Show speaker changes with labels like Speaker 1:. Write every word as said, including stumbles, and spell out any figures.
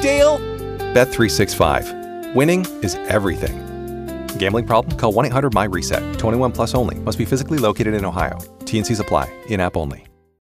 Speaker 1: Dale?
Speaker 2: Bet three sixty-five. Winning is everything. Gambling problem? Call one eight hundred M Y RESET. twenty-one plus only. Must be physically located in Ohio. T and Cs apply. In-app only.